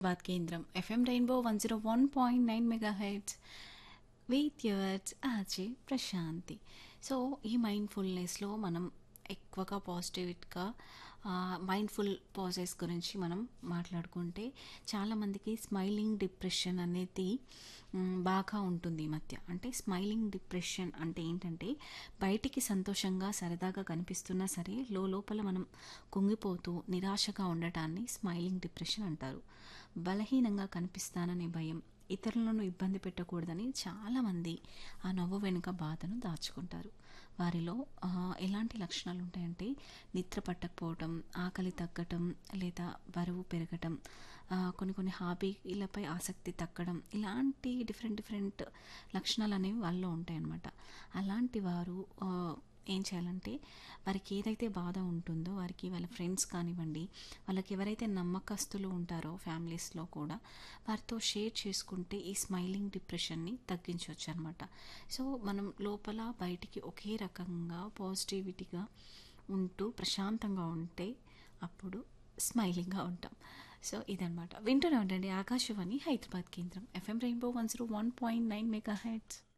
Bath కేంద్రం FM rainbow 101.9 megahertz with yours RJ Prashanti. So ఈ మైండ్ఫుల్నెస్లో మనం ఎక్కువగా పాజిటివ్గా మైండ్ఫుల్ పాజెస్ గురించి మనం మాట్లాడుకుంటే చాలామందికి స్మైలింగ్ డిప్రెషన్ అనేది బాగా ఉంటుంది ఈ మధ్య. అంటే స్మైలింగ్ డిప్రెషన్ అంటే ఏంటంటే బయటికి సంతోషంగా సరదాగా కనిపిస్తున్నా సరే లోపల మనం కుంగిపోతూ నిరాశగా ఉండటాన్ని స్మైలింగ్ డిప్రెషన్ అంటారు. బలహీనంగా కనిపిస్తాననే భయం, ఇతరులను ఇబ్బంది పెట్టకూడదని చాలామంది ఆ నవ్వు వెనుక బాధను దాచుకుంటారు. వారిలో ఎలాంటి లక్షణాలు ఉంటాయంటే నిద్ర పట్టకపోవటం, ఆకలి తగ్గటం లేదా బరువు పెరగటం, కొన్ని హాబీలపై ఆసక్తి తగ్గడం, ఇలాంటి డిఫరెంట్ లక్షణాలు అనేవి వాళ్ళలో ఉంటాయన్నమాట. అలాంటి వారు ఏం చేయాలంటే వారికి ఏదైతే బాధ ఉంటుందో వారికి వాళ్ళ ఫ్రెండ్స్ కానివ్వండి, వాళ్ళకి ఎవరైతే నమ్మకస్తులు ఉంటారో ఫ్యామిలీస్లో కూడా వారితో షేర్ చేసుకుంటే ఈ స్మైలింగ్ డిప్రెషన్ని తగ్గించవచ్చు అనమాట. సో మనం లోపల బయటికి ఒకే రకంగా పాజిటివిటీగా ఉంటూ ప్రశాంతంగా ఉంటే అప్పుడు స్మైలింగ్గా ఉంటాం. సో ఇదనమాట. వింటూనే ఉండండి ఆకాశవాణి హైదరాబాద్ కేంద్రం ఎఫ్ఎం రెయిన్బో 101.9 మెగాహెర్ట్జ్.